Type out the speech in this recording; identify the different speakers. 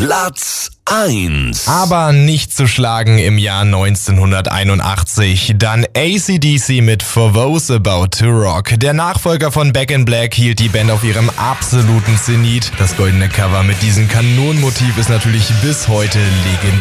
Speaker 1: Platz 1.
Speaker 2: Aber nicht zu schlagen im Jahr 1981. Dann AC/DC mit For Those About to Rock. Der Nachfolger von Back in Black hielt die Band auf ihrem absoluten Zenit. Das goldene Cover mit diesem Kanonenmotiv ist natürlich bis heute legendär.